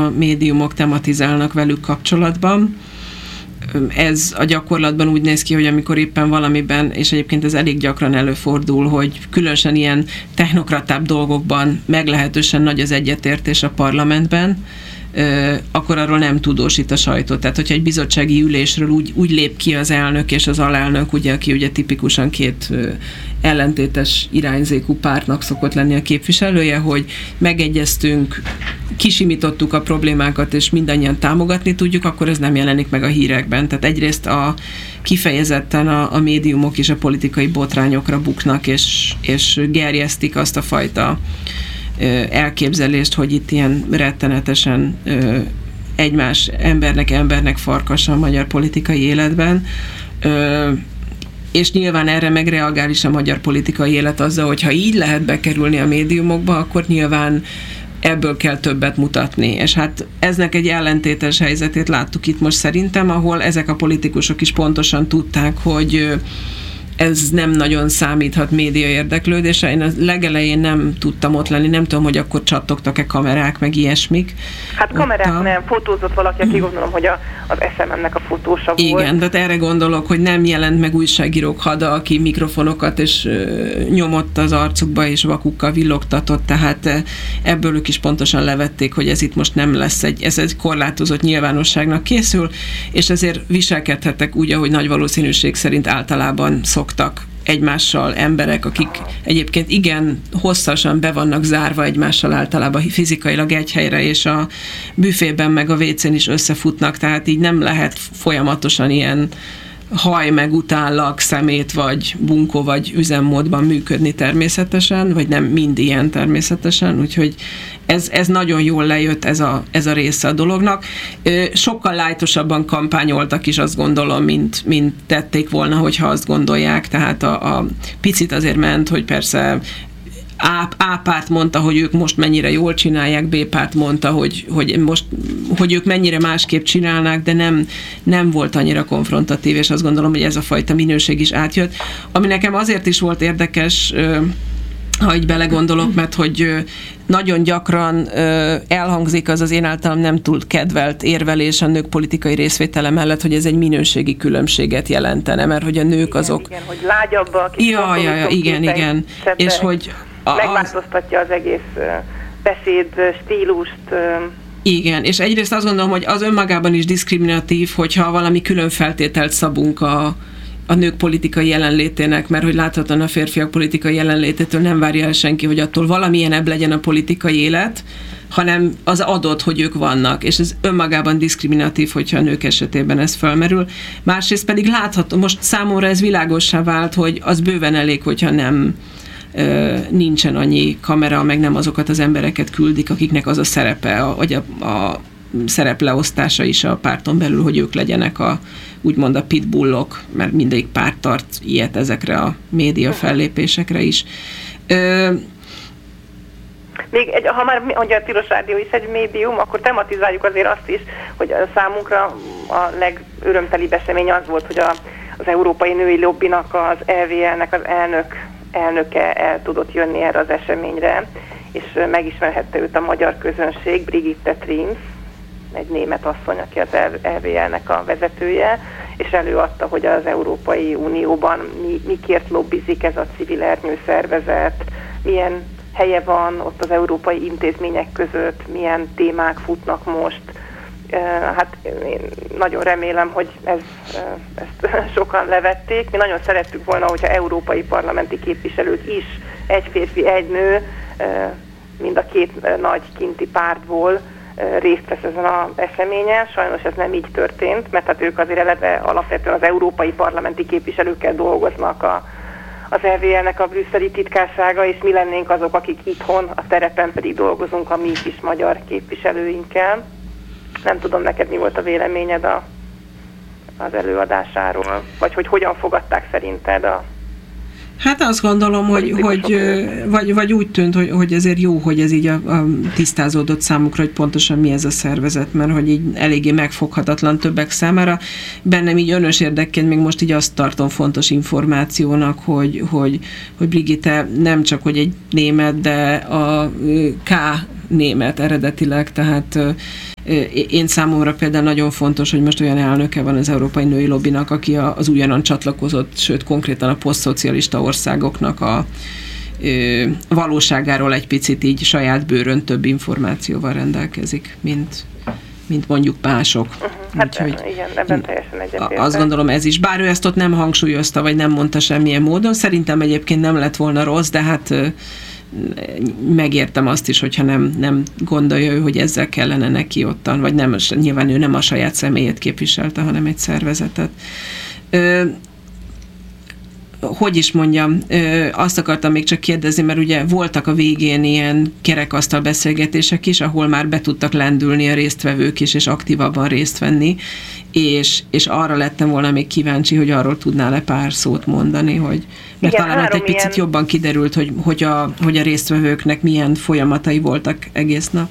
a médiumok tematizálnak velük kapcsolatban. Ez a gyakorlatban úgy néz ki, hogy amikor éppen valamiben, és egyébként ez elég gyakran előfordul, hogy különösen ilyen technokratább dolgokban meglehetősen nagy az egyetértés a parlamentben, akkor arról nem tudósít a sajtó. Tehát, hogyha egy bizottsági ülésről úgy lép ki az elnök és az alelnök, ugye, aki ugye tipikusan két ellentétes irányzékú pártnak szokott lenni a képviselője, hogy megegyeztünk, kisimítottuk a problémákat, és mindannyian támogatni tudjuk, akkor ez nem jelenik meg a hírekben. Tehát egyrészt kifejezetten a médiumok és a politikai botrányokra buknak, és gerjesztik azt a fajta elképzelést, hogy itt ilyen rettenetesen egymás embernek farkas a magyar politikai életben, és nyilván erre megreagál is a magyar politikai élet azzal, hogy ha így lehet bekerülni a médiumokba, akkor nyilván ebből kell többet mutatni. És hát eznek egy ellentétes helyzetét láttuk itt most szerintem, ahol ezek a politikusok is pontosan tudták, hogy ez nem nagyon számíthat média érdeklődésre. Én a legelején nem tudtam ott lenni, nem tudom, hogy akkor csattogtak-e kamerák, meg ilyesmik. Hát kamerák nem, fotózott valaki, aki gondolom, hogy az SMM-nek a fotósa volt. Igen, tehát erre gondolok, hogy nem jelent meg újságírók hada, aki mikrofonokat és nyomott az arcukba, és vakukkal villogtatott, tehát ebből ők is pontosan levették, hogy ez itt most nem lesz ez egy korlátozott nyilvánosságnak készül, és ezért viselkedhettek úgy, ahogy nagy valószínűség szerint általában szoktak egymással emberek, akik egyébként igen hosszasan be vannak zárva egymással általában fizikailag egy helyre, és a büfében meg a WC-n is összefutnak, tehát így nem lehet folyamatosan ilyen haj meg utállak, szemét, vagy bunkó, vagy üzemmódban működni természetesen, vagy nem mind ilyen természetesen, úgyhogy ez nagyon jól lejött ez a része a dolognak. Sokkal lájtosabban kampányoltak is, azt gondolom, mint tették volna, hogyha azt gondolják, tehát a picit azért ment, hogy persze A párt mondta, hogy ők most mennyire jól csinálják, B párt mondta, hogy ők mennyire másképp csinálnák, de nem volt annyira konfrontatív, és azt gondolom, hogy ez a fajta minőség is átjött. Ami nekem azért is volt érdekes, ha így belegondolok, mert hogy nagyon gyakran elhangzik az én általam nem túl kedvelt érvelés a nők politikai részvétele mellett, hogy ez egy minőségi különbséget jelentene, mert hogy a nők azok... Igen, hogy lágyabbak. Igen. És hogy... megváltoztatja az egész beszéd stílust. Igen, és egyrészt azt gondolom, hogy az önmagában is diszkriminatív, hogyha valami külön feltételt szabunk a nők politikai jelenlétének, mert hogy láthatóan a férfiak politikai jelenlététől nem várja el senki, hogy attól valamilyenebb legyen a politikai élet, hanem az adott, hogy ők vannak, és ez önmagában diszkriminatív, hogyha a nők esetében ez felmerül. Másrészt pedig látható, most számomra ez világossá vált, hogy az bőven elég, hogyha nincsen annyi kamera, meg nem azokat az embereket küldik, akiknek az a szerepe, vagy a szerepleosztása is a párton belül, hogy ők legyenek úgymond a pitbullok, mert mindegyik párt tart ilyet ezekre a média fellépésekre is. Még ha már mondja a Tilos Rádió is egy médium, akkor tematizáljuk azért azt is, hogy számunkra a legörömtelibb esemény az volt, hogy az Európai Női Lobbinak, az EVL-nek az elnöke el tudott jönni erre az eseményre, és megismerhette őt a magyar közönség, Brigitte Trins, egy német asszony, aki az EVL-nek a vezetője, és előadta, hogy az Európai Unióban mikért lobbizik ez a civil ernyőszervezet, milyen helye van ott az európai intézmények között, milyen témák futnak most. Hát én nagyon remélem, hogy ezt sokan levették. Mi nagyon szerettük volna, hogyha európai parlamenti képviselők is, egy férfi, egy nő, mind a két nagy kinti pártból részt vesz ezen az eseményen. Sajnos ez nem így történt, mert hát ők azért eleve alapvetően az európai parlamenti képviselőkkel dolgoznak az EVL-nek a brüsszeli titkársága, és mi lennénk azok, akik itthon, a terepen pedig dolgozunk a mi kis magyar képviselőinkkel. Nem tudom, neked mi volt a véleményed az előadásáról, vagy hogy hogyan fogadták szerinted Hát azt gondolom, vagy úgy tűnt, hogy ezért jó, hogy ez így tisztázódott számukra, hogy pontosan mi ez a szervezet, mert hogy így eléggé megfoghatatlan többek számára. Bennem így önös érdekként még most így azt tartom fontos információnak, hogy Brigitte nem csak, hogy egy német, de a K német eredetileg, tehát én számomra például nagyon fontos, hogy most olyan elnöke van az Európai Női Lobbynak, aki az újonnan csatlakozott, sőt konkrétan a posztszocialista országoknak a valóságáról egy picit így saját bőrön több információval rendelkezik, mint mondjuk mások. Hát igen, ebben teljesen egyetértek. Azt gondolom ez is. Bár ő ezt ott nem hangsúlyozta, vagy nem mondta semmilyen módon, szerintem egyébként nem lett volna rossz, de hát megértem azt is, hogyha nem gondolja ő, hogy ezzel kellene neki ottan, vagy nem, nyilván ő nem a saját személyét képviselte, hanem egy szervezetet. Hogy is mondjam, azt akartam még csak kérdezni, mert ugye voltak a végén ilyen kerekasztal beszélgetések is, ahol már be tudtak lendülni a résztvevők is, és aktívabban részt venni, és arra lettem volna még kíváncsi, hogy arról tudnál-e pár szót mondani, mert igen, talán hát egy picit jobban kiderült, hogy a résztvevőknek milyen folyamatai voltak egész nap.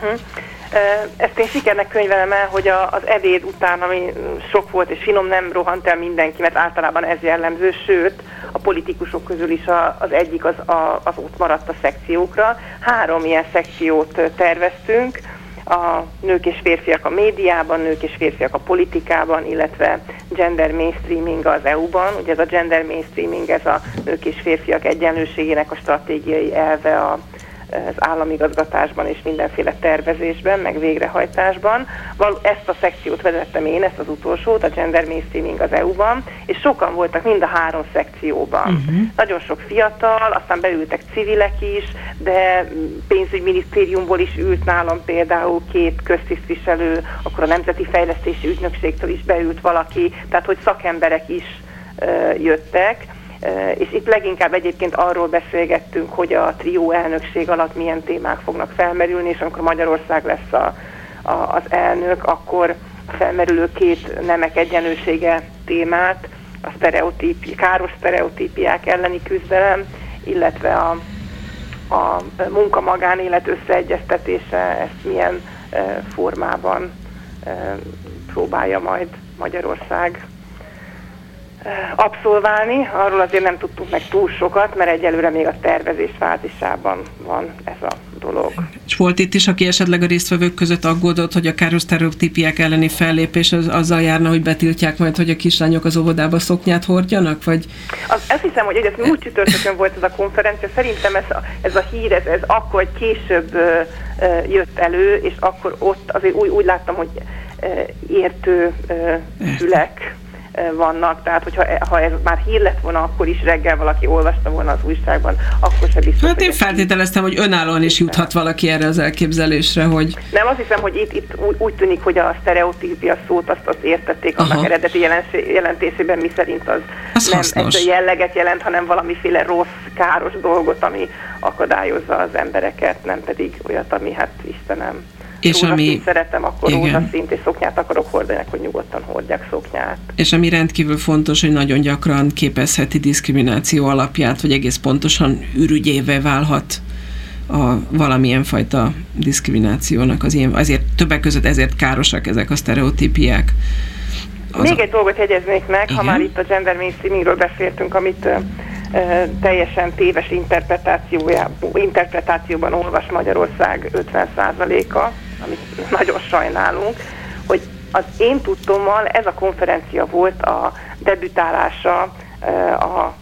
Ezt én sikernek könyvelem el, hogy az ebéd után, ami sok volt és finom, nem rohant el mindenki, mert általában ez jellemző, sőt, a politikusok közül is az egyik az ott maradt a szekciókra. 3 ilyen szekciót terveztünk, a nők és férfiak a médiában, nők és férfiak a politikában, illetve gender mainstreaming az EU-ban. Ugye ez a gender mainstreaming, ez a nők és férfiak egyenlőségének a stratégiai elve az államigazgatásban és mindenféle tervezésben, meg végrehajtásban. Ezt a szekciót vezettem én, ezt az utolsót, a gender mainstreaming az EU-ban, és sokan voltak mind a 3 szekcióban. Nagyon sok fiatal, aztán beültek civilek is, de pénzügyminisztériumból is ült nálam például 2 köztisztviselő, akkor a Nemzeti Fejlesztési Ügynökségtől is beült valaki, tehát hogy szakemberek is jöttek. És itt leginkább egyébként arról beszélgettünk, hogy a trió elnökség alatt milyen témák fognak felmerülni, és amikor Magyarország lesz az elnök, akkor felmerülő 2 nemek egyenlősége témát, a káros sztereotípiák elleni küzdelem, illetve a munka-magánélet összeegyeztetése, ezt milyen formában próbálja majd Magyarország abszolválni. Arról azért nem tudtunk meg túl sokat, mert egyelőre még a tervezés fázisában van ez a dolog. És volt itt is, aki esetleg a résztvevők között aggódott, hogy a káros sztereotípiák elleni fellépés azzal járna, hogy betiltják majd, hogy a kislányok az óvodába szoknyát hordjanak? Vagy? Azt hiszem, hogy ez múlt csütörtökön volt ez a konferencia, szerintem ez a hír, ez akkor később jött elő, és akkor ott azért úgy láttam, hogy értő fülek vannak, tehát ha ez már hír lett volna, akkor is reggel valaki olvasta volna az újságban, akkor se biztos. Hát én feltételeztem, hogy önállóan is juthat valaki erre az elképzelésre, hogy... Nem, azt hiszem, hogy itt úgy tűnik, hogy a sztereotípia szót azt értették annak eredeti jelentésében, mi szerint az nem ezt a jelleget jelent, hanem valamiféle rossz, káros dolgot, ami akadályozza az embereket, nem pedig olyat, ami hát Istenem, és ami szeretem, akkor rózsaszínt és szoknyát akarok hordani, hogy nyugodtan hordják szoknyát. És ami rendkívül fontos, hogy nagyon gyakran képezheti diszkrimináció alapját, vagy egész pontosan ürügyévé válhat a valamilyen fajta diszkriminációnak az ilyen, azért többek között ezért károsak ezek a sztereotípiák. Még egy dolgot jegyeznék meg, ha már itt a gender mainstreamingről beszéltünk, amit teljesen téves interpretációban olvas Magyarország 50%-a, amit nagyon sajnálunk, hogy az én tudtommal ez a konferencia volt a debütálása a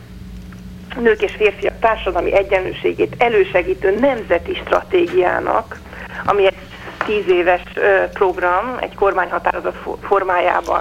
nők és férfiak társadalmi egyenlőségét elősegítő nemzeti stratégiának, ami egy 10 éves program, egy kormányhatározat formájában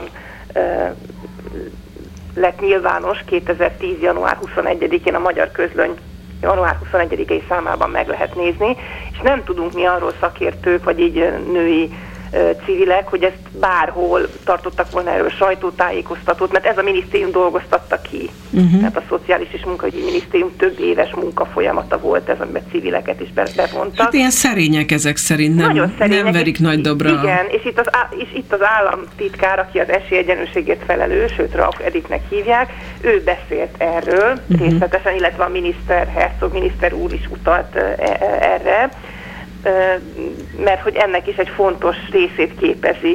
lett nyilvános 2010. január 21-én a Magyar Közlöny január 21-i számában meg lehet nézni, és nem tudunk mi arról szakértők, vagy így női civilek, hogy ezt bárhol tartottak volna erről sajtótájékoztatót, mert ez a minisztérium dolgoztatta ki. Tehát a Szociális és Munkaügyi Minisztérium több éves munkafolyamata volt ez, amiben civileket is bevontak. Hát ilyen szerények ezek szerint, nem verik nagy dobra. Igen, és itt az államtitkár, aki az esélyegyenlőségért felelős, őt Rauch Editnek hívják, ő beszélt erről részletesen, illetve a Herzog miniszter úr is utalt erre, mert hogy ennek is egy fontos részét képezi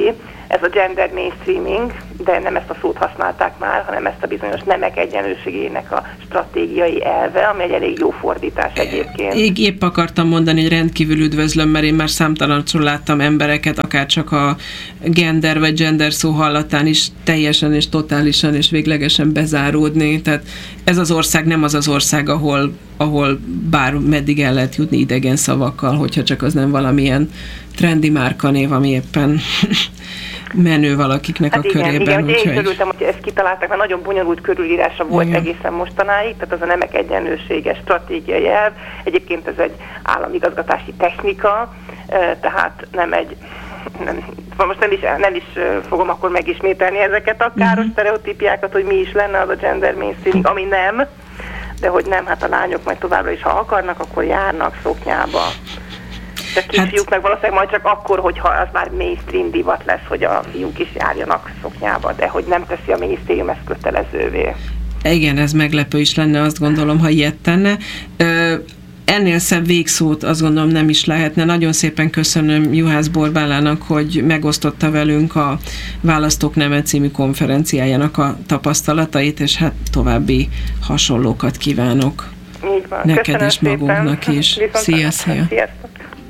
ez a gender mainstreaming, de nem ezt a szót használták már, hanem ezt a bizonyos nemek egyenlőségének a stratégiai elve, ami egy elég jó fordítás egyébként. Épp akartam mondani, hogy rendkívül üdvözlöm, mert én már számtalanszor láttam embereket, akár csak a gender vagy gender szó hallatán is teljesen és totálisan és véglegesen bezáródni. Tehát ez az ország nem az az ország, ahol bár meddig el lehet jutni idegen szavakkal, hogyha csak az nem valamilyen trendi márkanév, ami éppen menő valakiknek a körében. Igen, én örültem, hogy ezt kitalálták, mert nagyon bonyolult körülírása volt egészen mostanáig, tehát az a nemek egyenlősége stratégiai elv. Egyébként ez egy államigazgatási technika, tehát most nem is fogom akkor megismételni ezeket a káros sztereotípiákat, hogy mi is lenne az a gender mainstreaming, ami nem, de hogy nem, hát a lányok majd továbbra is, ha akarnak, akkor járnak szoknyába. De kisfiúk meg valószínűleg majd csak akkor, hogyha az már mainstream divat lesz, hogy a fiúk is járjanak szoknyába, de hogy nem teszi a minisztérium ezt kötelezővé. Igen, ez meglepő is lenne, azt gondolom, ha ilyet tenne. Ennél szebb végszót azt gondolom nem is lehetne. Nagyon szépen köszönöm Juhász Borbálának, hogy megosztotta velünk a Választók Neme című konferenciájának a tapasztalatait, és hát további hasonlókat kívánok. Így van. Neked köszönöm és magunknak szépen. is. Szia! Sziasztok!